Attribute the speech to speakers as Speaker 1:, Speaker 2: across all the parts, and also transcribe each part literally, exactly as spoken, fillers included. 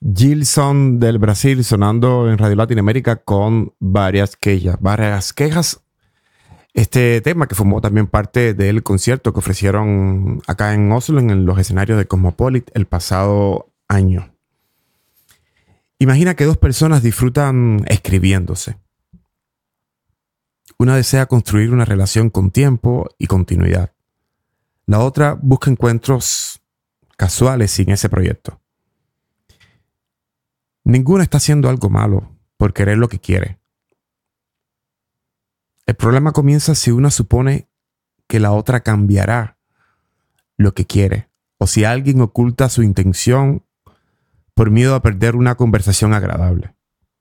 Speaker 1: Gilson del Brasil sonando en Radio Latinoamérica con varias quejas. Varias quejas. Este tema que formó también parte del concierto que ofrecieron acá en Oslo en los escenarios de Cosmopolit el pasado año. Imagina que dos personas disfrutan escribiéndose. Una desea construir una relación con tiempo y continuidad. La otra busca encuentros casuales sin ese proyecto. Ninguna está haciendo algo malo por querer lo que quiere. El problema comienza si una supone que la otra cambiará lo que quiere, o si alguien oculta su intención por miedo a perder una conversación agradable.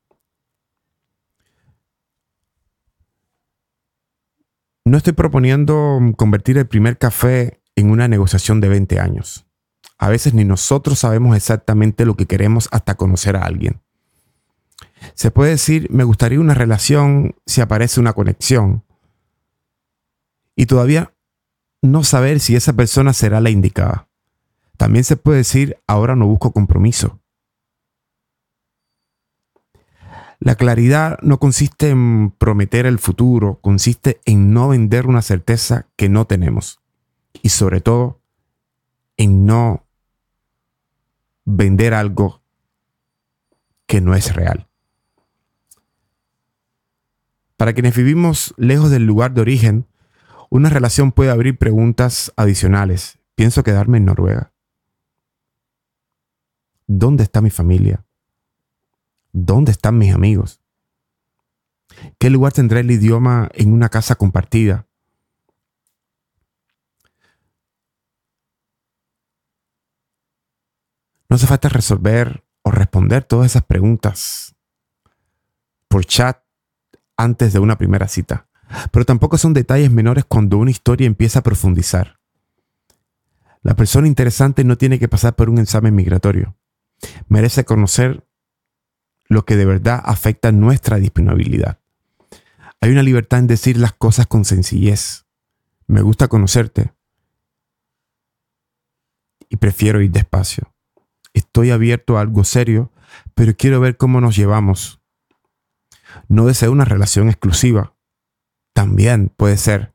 Speaker 1: No estoy proponiendo convertir el primer café en una negociación de veinte años. A veces ni nosotros sabemos exactamente lo que queremos hasta conocer a alguien. Se puede decir, me gustaría una relación si aparece una conexión. Y todavía no saber si esa persona será la indicada. También se puede decir, ahora no busco compromiso. La claridad no consiste en prometer el futuro, consiste en no vender una certeza que no tenemos. Y sobre todo, en no vender algo que no es real. Para quienes vivimos lejos del lugar de origen, una relación puede abrir preguntas adicionales. ¿Pienso quedarme en Noruega? ¿Dónde está mi familia? ¿Dónde están mis amigos? ¿Qué lugar tendrá el idioma en una casa compartida? No hace falta resolver o responder todas esas preguntas por chat antes de una primera cita. Pero tampoco son detalles menores cuando una historia empieza a profundizar. La persona interesante no tiene que pasar por un examen migratorio. Merece conocer lo que de verdad afecta nuestra disponibilidad. Hay una libertad en decir las cosas con sencillez. Me gusta conocerte y prefiero ir despacio. Estoy abierto a algo serio, pero quiero ver cómo nos llevamos. No deseo una relación exclusiva. También puede ser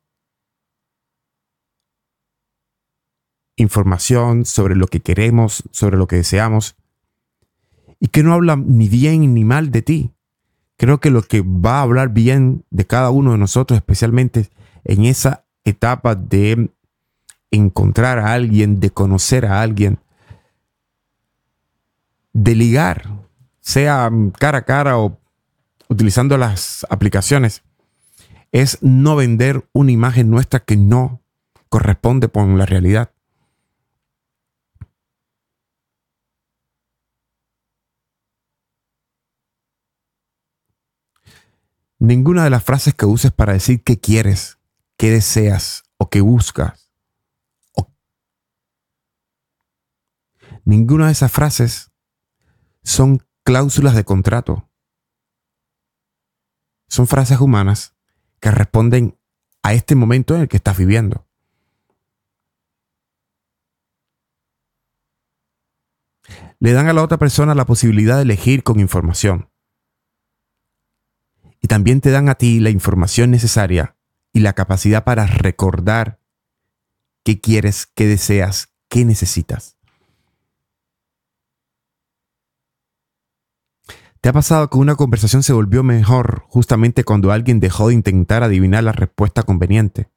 Speaker 1: información sobre lo que queremos, sobre lo que deseamos, y que no habla ni bien ni mal de ti. Creo que lo que va a hablar bien de cada uno de nosotros, especialmente en esa etapa de encontrar a alguien, de conocer a alguien, de ligar, sea cara a cara o utilizando las aplicaciones, es no vender una imagen nuestra que no corresponde con la realidad. Ninguna de las frases que uses para decir qué quieres, qué deseas o qué buscas, o ninguna de esas frases son cláusulas de contrato. Son frases humanas que responden a este momento en el que estás viviendo. Le dan a la otra persona la posibilidad de elegir con información. Y también te dan a ti la información necesaria y la capacidad para recordar qué quieres, qué deseas, qué necesitas. ¿Te ha pasado que una conversación se volvió mejor justamente cuando alguien dejó de intentar adivinar la respuesta conveniente?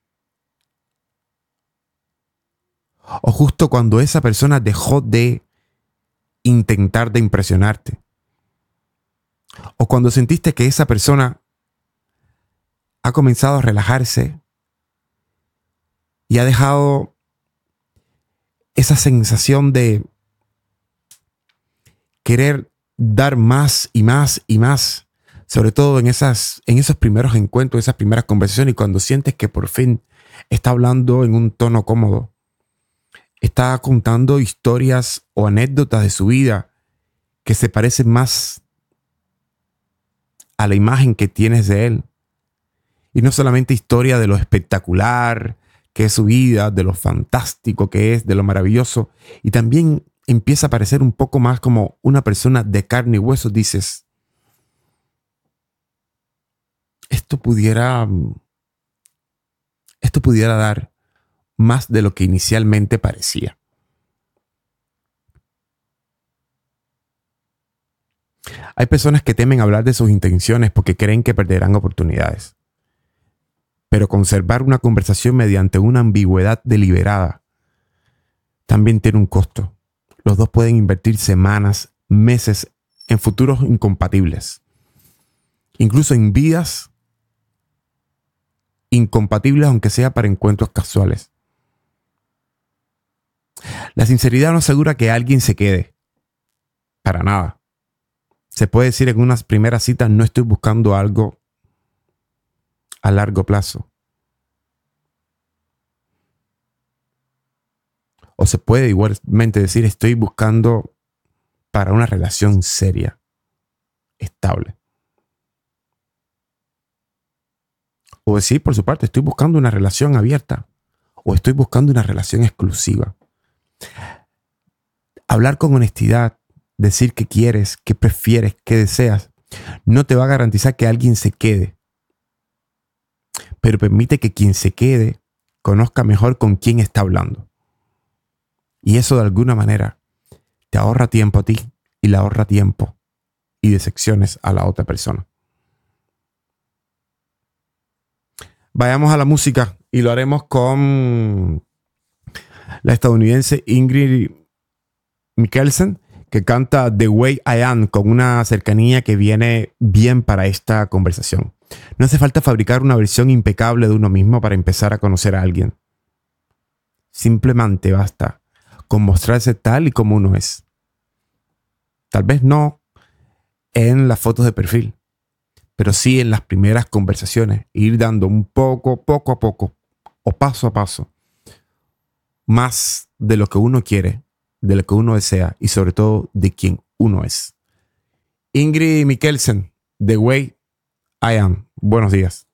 Speaker 1: O justo cuando esa persona dejó de intentar de impresionarte. O cuando sentiste que esa persona ha comenzado a relajarse y ha dejado esa sensación de querer dar más y más y más, sobre todo en, esas, en esos primeros encuentros, esas primeras conversaciones, y cuando sientes que por fin está hablando en un tono cómodo, está contando historias o anécdotas de su vida que se parecen más a la imagen que tienes de él. Y no solamente historia de lo espectacular que es su vida, de lo fantástico que es, de lo maravilloso, y también empieza a parecer un poco más como una persona de carne y hueso, dices, esto pudiera, esto pudiera dar más de lo que inicialmente parecía. Hay personas que temen hablar de sus intenciones porque creen que perderán oportunidades. Pero conservar una conversación mediante una ambigüedad deliberada también tiene un costo. Los dos pueden invertir semanas, meses en futuros incompatibles. Incluso en vidas incompatibles, aunque sea para encuentros casuales. La sinceridad no asegura que alguien se quede. Para nada. Se puede decir en unas primeras citas, no estoy buscando algo a largo plazo. O se puede igualmente decir, estoy buscando para una relación seria, estable. O decir, por su parte, estoy buscando una relación abierta. O estoy buscando una relación exclusiva. Hablar con honestidad, decir qué quieres, qué prefieres, qué deseas, no te va a garantizar que alguien se quede. Pero permite que quien se quede conozca mejor con quién está hablando. Y eso de alguna manera te ahorra tiempo a ti y le ahorra tiempo y decepciones a la otra persona. Vayamos a la música y lo haremos con la estadounidense Ingrid Michaelsen, que canta The Way I Am con una cercanía que viene bien para esta conversación. No hace falta fabricar una versión impecable de uno mismo para empezar a conocer a alguien. Simplemente basta con mostrarse tal y como uno es. Tal vez no en las fotos de perfil, pero sí en las primeras conversaciones. Ir dando un poco, poco a poco, o paso a paso, más de lo que uno quiere, de lo que uno desea y sobre todo de quien uno es. Ingrid Michaelsen, The Way I Am. Buenos días.